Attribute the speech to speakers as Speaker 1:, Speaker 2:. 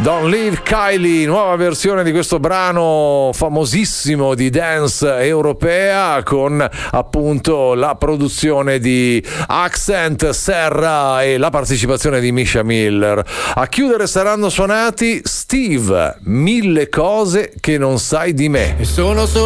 Speaker 1: Don't Leave Kylie, nuova versione di questo brano famosissimo di dance europea con appunto la produzione di Accent, Serra e la partecipazione di Misha Miller. A chiudere saranno suonati Steve, Mille cose che non sai di me.
Speaker 2: E sono